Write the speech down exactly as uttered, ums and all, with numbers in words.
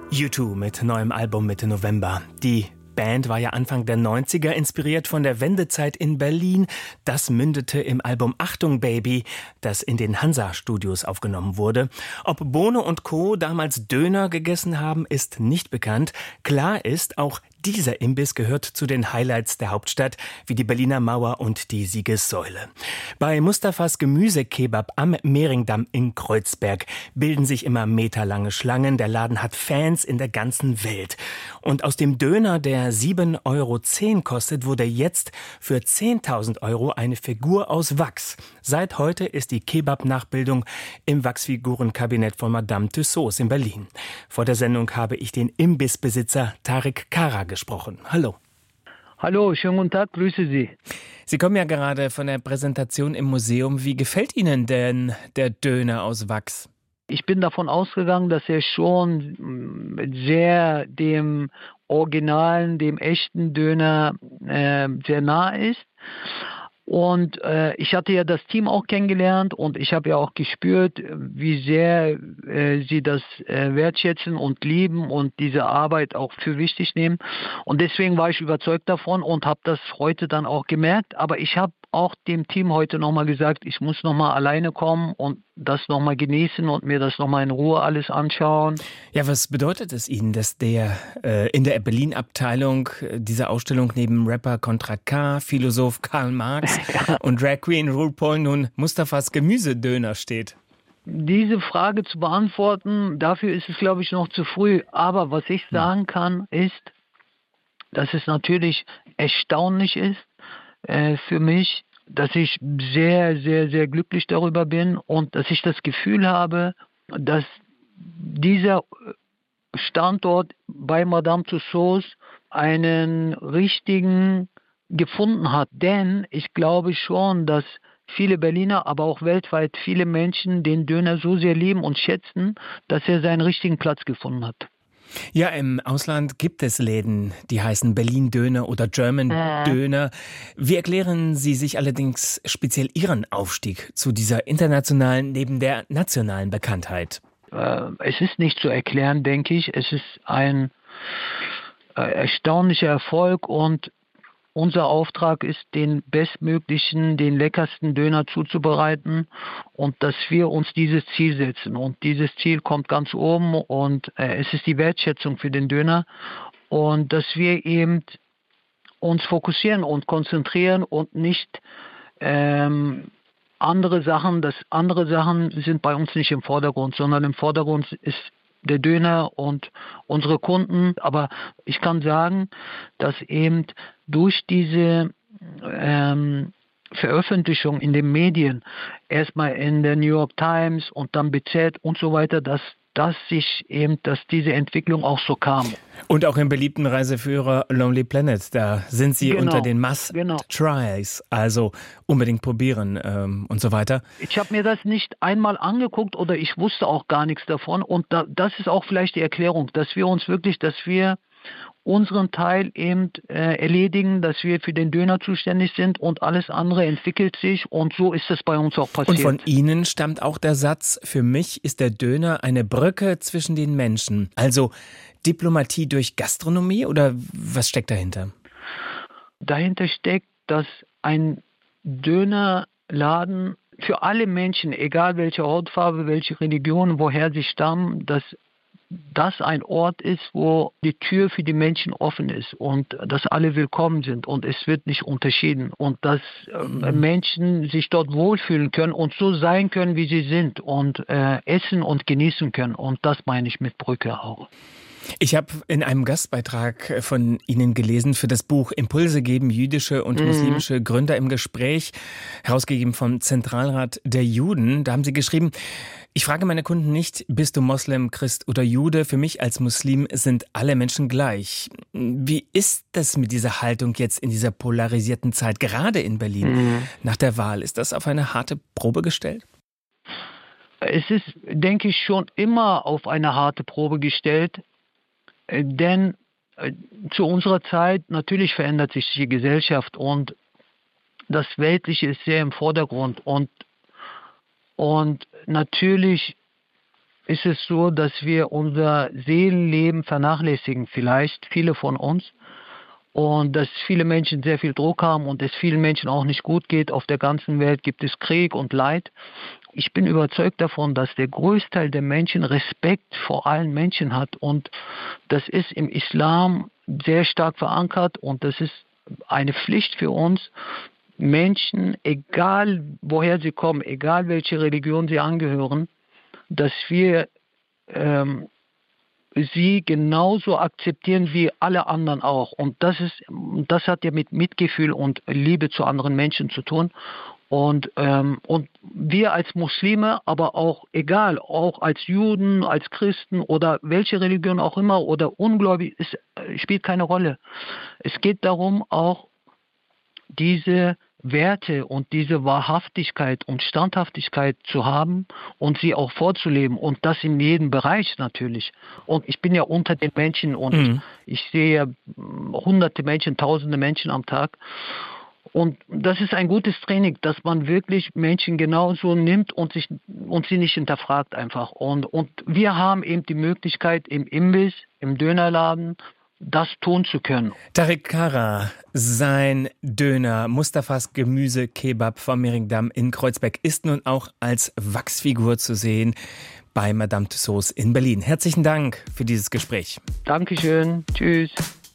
U zwei mit neuem Album Mitte November. Die Band war ja Anfang der neunziger inspiriert von der Wendezeit in Berlin. Das mündete im Album Achtung Baby, das in den Hansa-Studios aufgenommen wurde. Ob Bono und Co. damals Döner gegessen haben, ist nicht bekannt. Klar ist, auch dieser Imbiss gehört zu den Highlights der Hauptstadt, wie die Berliner Mauer und die Siegessäule. Bei Mustafas Gemüsekebab am Mehringdamm in Kreuzberg bilden sich immer meterlange Schlangen. Der Laden hat Fans in der ganzen Welt. Und aus dem Döner, der sieben Euro zehn kostet, wurde jetzt für zehntausend Euro eine Figur aus Wachs. Seit heute ist die Kebab-Nachbildung im Wachsfigurenkabinett von Madame Tussauds in Berlin. Vor der Sendung habe ich den Imbissbesitzer Tarek Kara gesprochen. Hallo. Hallo, schönen guten Tag, grüße Sie. Sie kommen ja gerade von der Präsentation im Museum. Wie gefällt Ihnen denn der Döner aus Wachs? Ich bin davon ausgegangen, dass er schon sehr dem originalen, dem echten Döner äh, sehr nah ist. Und äh, ich hatte ja das Team auch kennengelernt und ich habe ja auch gespürt, wie sehr äh, sie das äh, wertschätzen und lieben und diese Arbeit auch für wichtig nehmen. Und deswegen war ich überzeugt davon und habe das heute dann auch gemerkt. Aber ich habe auch dem Team heute nochmal gesagt, ich muss nochmal alleine kommen und das nochmal genießen und mir das nochmal in Ruhe alles anschauen. Ja, was bedeutet es Ihnen, dass der äh, in der Berlin-Abteilung äh, dieser Ausstellung neben Rapper Contra K, Philosoph Karl Marx ja. und Drag Queen RuPaul nun Mustafas Gemüsedöner steht? Diese Frage zu beantworten, dafür ist es, glaube ich, noch zu früh. Aber was ich sagen kann, ist, dass es natürlich erstaunlich ist, für mich, dass ich sehr, sehr, sehr glücklich darüber bin und dass ich das Gefühl habe, dass dieser Standort bei Madame Tussauds einen richtigen gefunden hat. Denn ich glaube schon, dass viele Berliner, aber auch weltweit viele Menschen den Döner so sehr lieben und schätzen, dass er seinen richtigen Platz gefunden hat. Ja, im Ausland gibt es Läden, die heißen Berlin-Döner oder German-Döner. Wie erklären Sie sich allerdings speziell Ihren Aufstieg zu dieser internationalen neben der nationalen Bekanntheit? Äh, es ist nicht zu erklären, denke ich. Es ist ein äh, erstaunlicher Erfolg und unser Auftrag ist, den bestmöglichen, den leckersten Döner zuzubereiten und dass wir uns dieses Ziel setzen. Und dieses Ziel kommt ganz oben und äh, es ist die Wertschätzung für den Döner und dass wir eben uns fokussieren und konzentrieren und nicht ähm, andere Sachen, dass andere Sachen sind bei uns nicht im Vordergrund, sondern im Vordergrund ist der Döner und unsere Kunden. Aber ich kann sagen, dass eben durch diese ähm, Veröffentlichung in den Medien, erstmal in der New York Times und dann B Z und so weiter, dass dass sich eben, dass diese Entwicklung auch so kam. Und auch im beliebten Reiseführer Lonely Planet, da sind Sie genau, unter den Must-Tries, genau. Also unbedingt probieren ähm, und so weiter. Ich habe mir das nicht einmal angeguckt oder ich wusste auch gar nichts davon und da, das ist auch vielleicht die Erklärung, dass wir uns wirklich, dass wir unseren Teil eben äh, erledigen, dass wir für den Döner zuständig sind und alles andere entwickelt sich und so ist es bei uns auch passiert. Und von Ihnen stammt auch der Satz, für mich ist der Döner eine Brücke zwischen den Menschen. Also Diplomatie durch Gastronomie oder was steckt dahinter? Dahinter steckt, dass ein Dönerladen für alle Menschen, egal welche Hautfarbe, welche Religion, woher sie stammen, dass das ein Ort ist, wo die Tür für die Menschen offen ist und dass alle willkommen sind und es wird nicht unterschieden und dass äh, Menschen sich dort wohlfühlen können und so sein können, wie sie sind und äh, essen und genießen können und das meine ich mit Brücke auch. Ich habe in einem Gastbeitrag von Ihnen gelesen für das Buch Impulse geben, jüdische und muslimische Gründer im Gespräch, herausgegeben vom Zentralrat der Juden. Da haben Sie geschrieben, ich frage meine Kunden nicht, bist du Moslem, Christ oder Jude? Für mich als Muslim sind alle Menschen gleich. Wie ist das mit dieser Haltung jetzt in dieser polarisierten Zeit, gerade in Berlin, mhm. nach der Wahl? Ist das auf eine harte Probe gestellt? Es ist, denke ich, schon immer auf eine harte Probe gestellt. Denn äh, zu unserer Zeit, natürlich verändert sich die Gesellschaft und das Weltliche ist sehr im Vordergrund und, und natürlich ist es so, dass wir unser Seelenleben vernachlässigen, vielleicht viele von uns. Und dass viele Menschen sehr viel Druck haben und es vielen Menschen auch nicht gut geht. Auf der ganzen Welt gibt es Krieg und Leid. Ich bin überzeugt davon, dass der Großteil der Menschen Respekt vor allen Menschen hat. Und das ist im Islam sehr stark verankert und das ist eine Pflicht für uns, Menschen, egal woher sie kommen, egal welche Religion sie angehören, dass wir ähm, sie genauso akzeptieren wie alle anderen auch. Und das ist, das hat ja mit Mitgefühl und Liebe zu anderen Menschen zu tun. Und, ähm, und wir als Muslime, aber auch egal, auch als Juden, als Christen oder welche Religion auch immer oder Ungläubig, es spielt keine Rolle. Es geht darum, auch diese Werte und diese Wahrhaftigkeit und Standhaftigkeit zu haben und sie auch vorzuleben und das in jedem Bereich natürlich. Und ich bin ja unter den Menschen und mhm. ich, ich sehe hunderte Menschen, tausende Menschen am Tag. Und das ist ein gutes Training, dass man wirklich Menschen genauso nimmt und sich und sie nicht hinterfragt einfach. Und, und wir haben eben die Möglichkeit im Imbiss, im Dönerladen, das tun zu können. Tariq Kara, sein Döner Mustafas Gemüse-Kebab vom Mehringdamm in Kreuzberg ist nun auch als Wachsfigur zu sehen bei Madame Tussauds in Berlin. Herzlichen Dank für dieses Gespräch. Dankeschön. Tschüss.